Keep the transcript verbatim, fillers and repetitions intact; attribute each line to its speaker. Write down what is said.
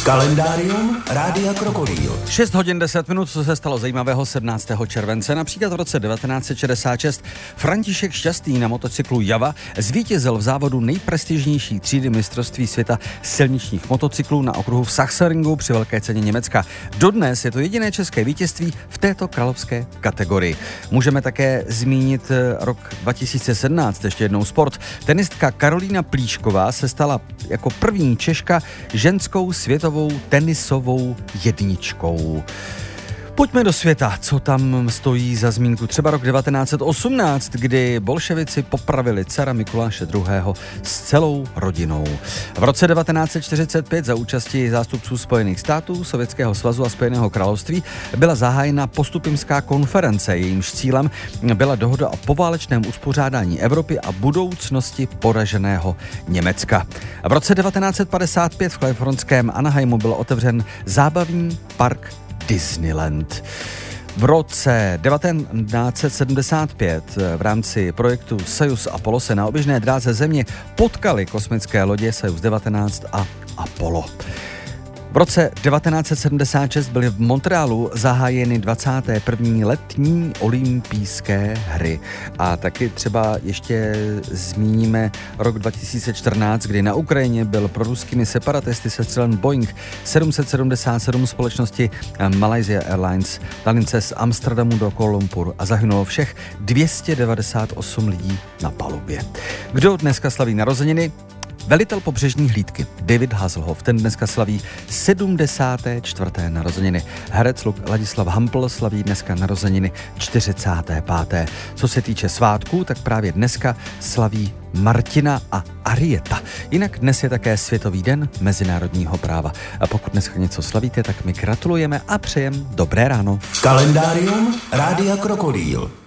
Speaker 1: Kalendárium Rádia Krokodýl.
Speaker 2: šest hodin deset minut, co se stalo zajímavého sedmnáctého července. Například v roce devatenáct set šedesát šest František Šťastný na motocyklu Java zvítězil v závodu nejprestižnější třídy mistrovství světa silničních motocyklů na okruhu v Sachsenringu při velké ceně Německa. Dodnes je to jediné české vítězství v této královské kategorii. Můžeme také zmínit rok dva tisíce sedmnáct, ještě jednou sport. Tenistka Karolína Plíšková se stala jako první Češka ženskou světovou tenisovou jedničkou. Pojďme do světa, co tam stojí za zmínku. Třeba rok devatenáct set osmnáct, kdy bolševici popravili cara Mikuláše druhého. s celou rodinou. V roce devatenáct set čtyřicet pět za účasti zástupců Spojených států, Sovětského svazu a Spojeného království byla zahájena Postupimská konference. Jejímž cílem byla dohoda o poválečném uspořádání Evropy a budoucnosti poraženého Německa. V roce devatenáct set padesát pět v kalifornském Anaheimu byl otevřen zábavní park Disneyland. V roce devatenáct set sedmdesát pět v rámci projektu Sojuz Apollo se na oběžné dráze Země potkaly kosmické lodě Sojuz devatenáct a Apollo. V roce devatenáct set sedmdesát šest byly v Montrealu zahájeny dvacáté první letní olympijské hry. A taky třeba ještě zmíníme rok dva tisíce čtrnáct, kdy na Ukrajině byl proruskými separatisty sestřelen Boeing sedm set sedmdesát sedm společnosti Malaysia Airlines na lince z Amsterdamu do Kuala Lumpur a zahynulo všech dvě stě devadesát osm lidí na palubě. Kdo dneska slaví narozeniny? Velitel pobřežní hlídky David Hasselhoff, ten dneska slaví sedmdesáté čtvrté narozeniny. Herec Ladislav Hampl slaví dneska narozeniny čtyřicáté páté Co se týče svátků, tak právě dneska slaví Martina a Arieta. Jinak dnes je také Světový den mezinárodního práva. A pokud dneska něco slavíte, tak my gratulujeme a přejem dobré ráno.
Speaker 1: Kalendárium Rádia Krokodýl.